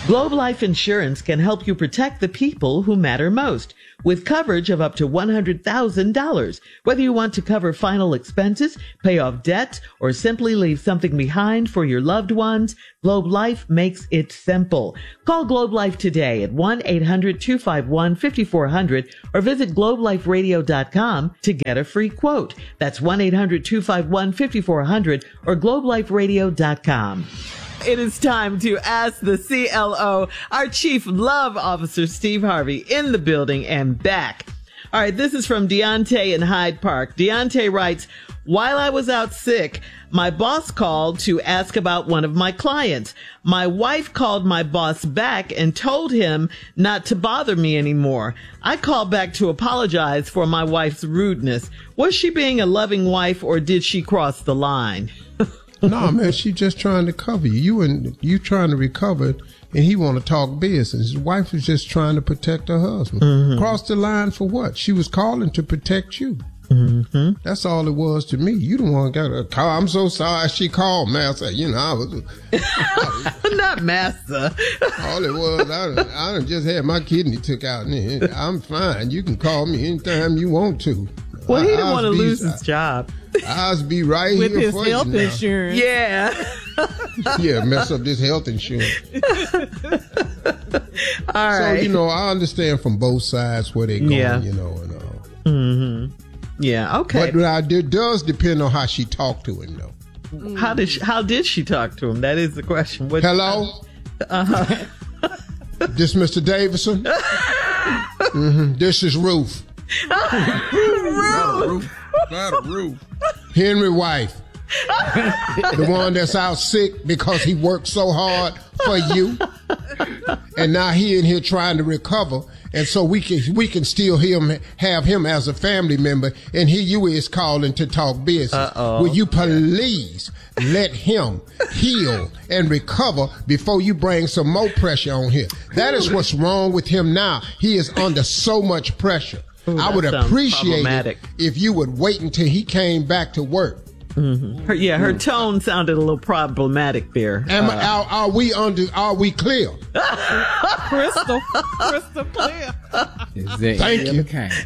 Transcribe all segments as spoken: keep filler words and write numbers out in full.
Globe Life Insurance can help you protect the people who matter most with coverage of up to one hundred thousand dollars. Whether you want to cover final expenses, pay off debts, or simply leave something behind for your loved ones, Globe Life makes it simple. Call Globe Life today at one eight hundred two five one five four zero zero or visit globe life radio dot com to get a free quote. That's one eight hundred two five one five four zero zero or globe life radio dot com. It is time to ask the C L O, our Chief Love Officer, Steve Harvey, in the building and back. All right, this is from Deontay in Hyde Park. Deontay writes, while I was out sick, my boss called to ask about one of my clients. My wife called my boss back and told him not to bother me anymore. I called back to apologize for my wife's rudeness. Was she being a loving wife or did she cross the line? No, man, she just trying to cover you. You and you trying to recover, and he want to talk business. His wife was just trying to protect her husband. Mm-hmm. Cross the line for what? She was calling to protect you. Mm-hmm. That's all it was to me. You don't want to get a call. I'm so sorry she called, Master. You know, I was... I was not Master. All it was, I, I done just had my kidney took out. I'm fine. You can call me anytime you want to. Well, he didn't want to lose his job. I'll be right with here his for health you now. insurance. Yeah. Yeah, mess up this health insurance. All right. So, you know, I understand from both sides where they're going, yeah. you know, and all. Mm-hmm. Yeah, okay. But uh, it does depend on how she talked to him, though. How did she, how did she talk to him? That is the question. What, Hello? Uh-huh. This Mister Davidson? Mm-hmm. This is Ruth. Ruth. Not a Ruth. Not a Ruth. Henry wife. The one that's out sick because he worked so hard for you. And now he in here trying to recover. And so we can we can still him have him as a family member. And here you is calling to talk business. Uh-oh. Will you please let him heal and recover before you bring some more pressure on him? That is what's wrong with him now. He is under so much pressure. Ooh, I would appreciate it if you would wait until he came back to work. Mm-hmm. Her, yeah, her tone sounded a little problematic there. Am, uh, are, are we under? Are we clear? Crystal, crystal clear. Thank you.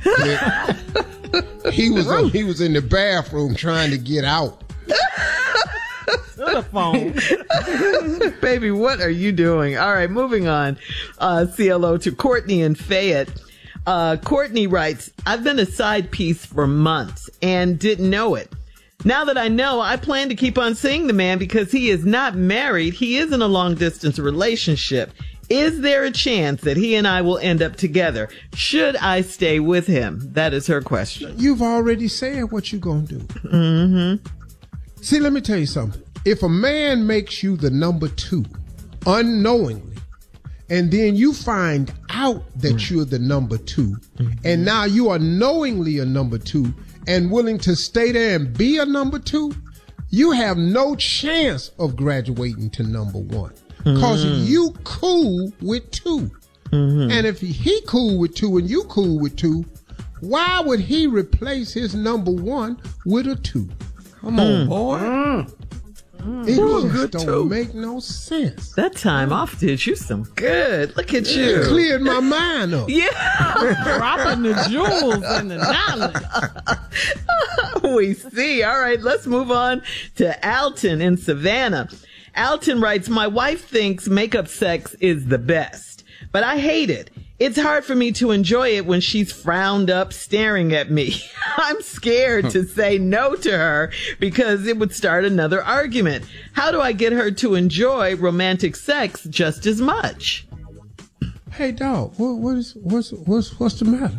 He was uh, he was in the bathroom trying to get out. The phone. Baby, what are you doing? All right, moving on. Uh, C L O to Courtney in Fayette. Uh, Courtney writes, I've been a side piece for months and didn't know it. Now that I know, I plan to keep on seeing the man because he is not married. He is in a long distance relationship. Is there a chance that he and I will end up together? Should I stay with him? That is her question. You've already said what you're going to do. Mm-hmm. See, let me tell you something. If a man makes you the number two unknowingly, and then you find out that mm. you're the number two, mm-hmm. and now you are knowingly a number two and willing to stay there and be a number two, you have no chance of graduating to number one. Because mm-hmm. you cool with two. Mm-hmm. And if he cool with two and you cool with two, why would he replace his number one with a two? Come on, mm. boy. Mm. Mm. It Ooh, just don't too. make no sense. That time off did you some good. Look at you. It cleared my mind up. Yeah. Dropping the jewels and the knowledge. We see. All right, let's move on to Alton in Savannah. Alton writes, my wife thinks makeup sex is the best, but I hate it. It's hard for me to enjoy it when she's frowned up staring at me. I'm scared to say no to her because it would start another argument. How do I get her to enjoy romantic sex just as much? Hey, dog, what, what is, what's, what's, what's the matter?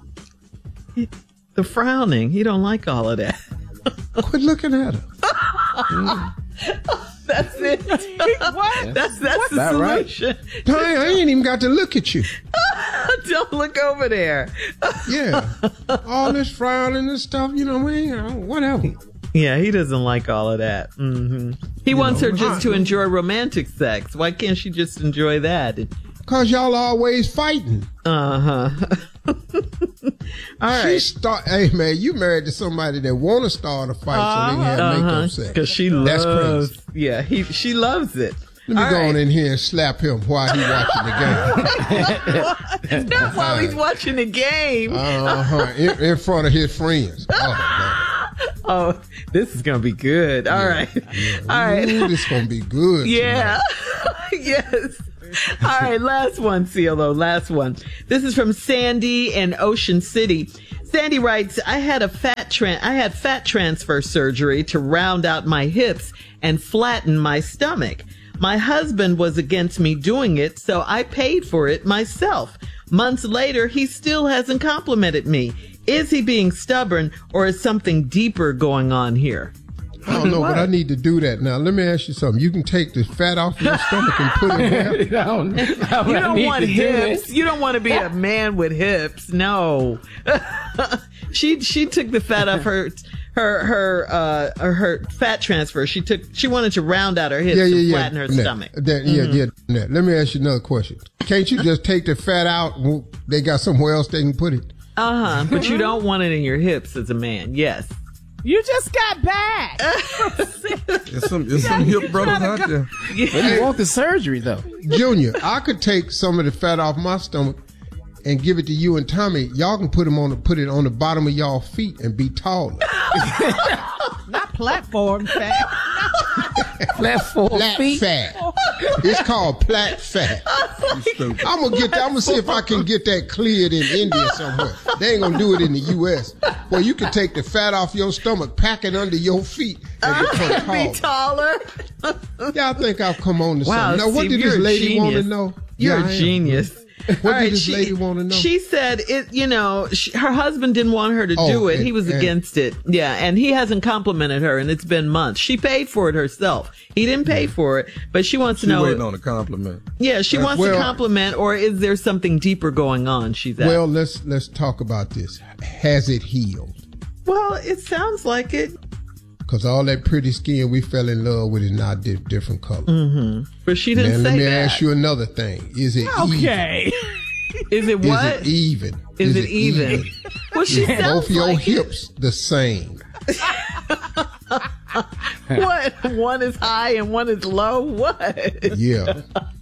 The frowning. He don't like all of that. Quit looking at her. mm. That's it. What? That's that's what? the that solution. Right? I, I ain't even got to look at you. Don't look over there. Yeah. All this frowning and stuff, you know, man, whatever. Yeah, he doesn't like all of that. Mm-hmm. He you wants know, her just I, to enjoy romantic sex. Why can't she just enjoy that? Because y'all always fighting. Uh-huh. All right. She start. Hey man, you married to somebody that want to start a fight uh, so they can have uh-huh. makeup sex. Because she loves. That's crazy. Yeah, he she loves it. Let me All go right. on in here and slap him while he's watching the game. Not while he's watching the game. Uh-huh. In, in front of his friends. Oh, Oh, this is going to be good. All right. yeah. All right. Ooh, this is going to be good. Yeah. Yes. All right. Last one, Cielo. Last one. This is from Sandy in Ocean City. Sandy writes, I had a fat tran- I had fat transfer surgery to round out my hips and flatten my stomach. My husband was against me doing it, so I paid for it myself. Months later, he still hasn't complimented me. Is he being stubborn, or is something deeper going on here? I don't know, but I need to do that. Now, let me ask you something. You can take the fat off your stomach and put it where? I don't, I You don't need want to do hips. this. You don't want to be a man with hips. No. she she took the fat off her her her uh her fat transfer. She took she wanted to round out her hips Yeah, yeah, and yeah. flatten her That- stomach. that- yeah, yeah. that. Let me ask you another question. Can't you just take the fat out? and They got somewhere else they can put it. Uh huh. But you don't want it in your hips as a man. Yes. You just got back. There's some, there's some hip brothers out there. But you want the surgery, though. Junior, I could take some of the fat off my stomach and give it to you and Tommy. Y'all can put them on the, put it on the bottom of y'all feet and be taller. Not platform fat. Platform Plat feet. fat. It's called plat fat. Stupid. I'm gonna get that. I'm gonna see if I can get that cleared in India somewhere. They ain't gonna do it in the U S. Well, you can take the fat off your stomach, pack it under your feet, and become Be tall. taller. Y'all think I've come on to Wow, something? Now, what Steve, did you're this a lady want to genius. know? You're Yeah, I a am. genius. What All did right, this she, lady want to know? She said it, you know, she, her husband didn't want her to Oh, do it. and- he was and- against it. Yeah. And he hasn't complimented her, and it's been months. She paid for it herself. He didn't pay for it, but she wants She to know. waiting on a compliment. Yeah. She wants Well- to compliment, or is there something deeper going on? She's at. Well, let's let's talk about this. Has it healed? Well, it sounds like it. Because all that pretty skin we fell in love with is now di- different color. Mm-hmm. But she Now, didn't let say me that. ask you another thing. Is it Okay. Is it even? what? Is it even? Is it even? Well, she sounds Both your like it. hips the same. What? One is high and one is low? What? Yeah.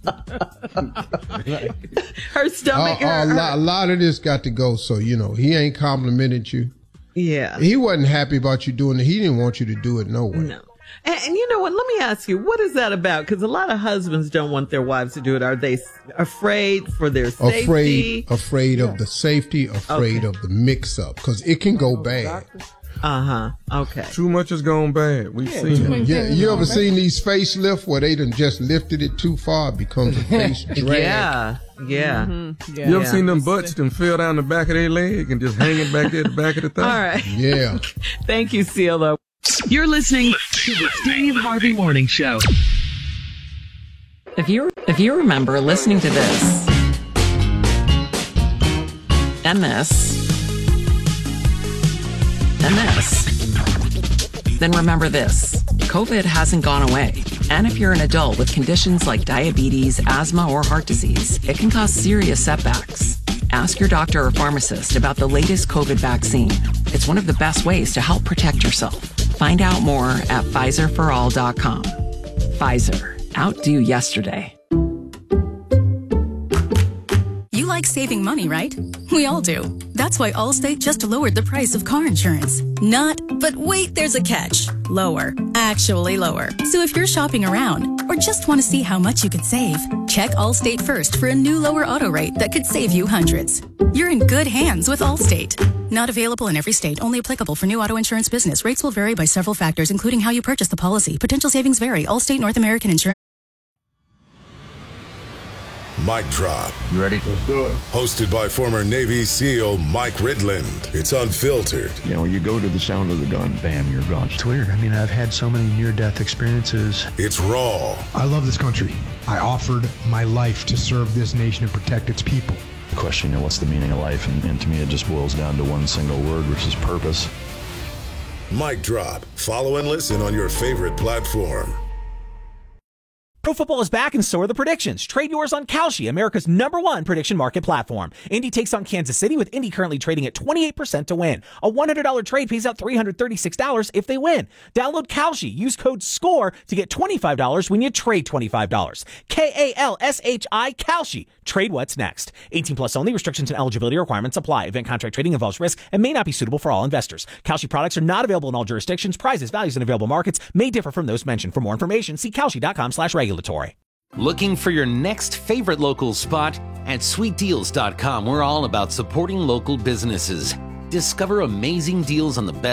Her a, stomach. a, her, lot, a lot of this got to go. So, you know, he ain't complimented you. yeah. He wasn't happy about you doing it. He didn't want you to do it no way. No. And, and you know what? Let me ask you, what is that about? Because a lot of husbands don't want their wives to do it. Are they s- afraid for their safety? Afraid, afraid of the safety, afraid Okay. of the mix up. Because it can go bad. Uh huh. Okay. Too much has gone bad. We've seen it. Yeah, you ever seen these facelifts where they done just lifted it too far, it becomes a face drag? Yeah. Yeah. Yeah. You ever Yeah. seen them butts that fell down the back of their leg and just hanging back there at the back of the thing? All right. Yeah. Thank you, CeeLo. You're listening to the Steve Harvey Morning Show. If you if you remember listening to this and this and this, then remember this. COVID hasn't gone away. And if you're an adult with conditions like diabetes, asthma, or heart disease, it can cause serious setbacks. Ask your doctor or pharmacist about the latest COVID vaccine. It's one of the best ways to help protect yourself. Find out more at Pfizer for all dot com. Pfizer. Outdo yesterday. You like saving money, right? We all do. That's why Allstate just lowered the price of car insurance. Not, but wait, there's a catch. Lower. Actually lower. So if you're shopping around or just want to see how much you could save, check Allstate first for a new lower auto rate that could save you hundreds. You're in good hands with Allstate. Not available in every state. Only applicable for new auto insurance business. Rates will vary by several factors, including how you purchase the policy. Potential savings vary. Allstate North American Insurance. Mic Drop. You ready? Let's do it. Hosted by former Navy SEAL Mike Ridland. It's unfiltered. You know, you go to the sound of the gun, bam, you're gone. It's weird. I mean, I've had so many near-death experiences. It's raw. I love this country. I offered my life to serve this nation and protect its people. The question, you know, what's the meaning of life? And, and to me, it just boils down to one single word, which is purpose. Mic Drop. Follow and listen on your favorite platform. Pro football is back and so are the predictions. Trade yours on Kalshi, America's number one prediction market platform. Indy takes on Kansas City, with Indy currently trading at twenty-eight percent to win. A one hundred dollars trade pays out three hundred thirty-six dollars if they win. Download Kalshi. Use code SCORE to get twenty-five dollars when you trade twenty-five dollars. K A L S H I, Kalshi. Trade what's next. eighteen plus only. Restrictions and eligibility requirements apply. Event contract trading involves risk and may not be suitable for all investors. Kalshi products are not available in all jurisdictions. Prices, values, and available markets may differ from those mentioned. For more information, see kalshi.com slash regulatory. Looking for your next favorite local spot? At sweet deals dot com, we're all about supporting local businesses. Discover amazing deals on the best